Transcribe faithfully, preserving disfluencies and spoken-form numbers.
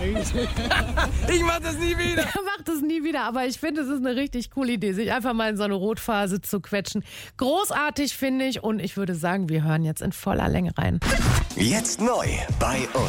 Ich mach das nie wieder. Er macht es nie wieder, aber ich finde, es ist eine richtig coole Idee, sich einfach mal in so eine Rotphase zu quetschen. Großartig, finde ich, und ich würde sagen, wir hören jetzt in voller Länge rein. Jetzt neu bei uns.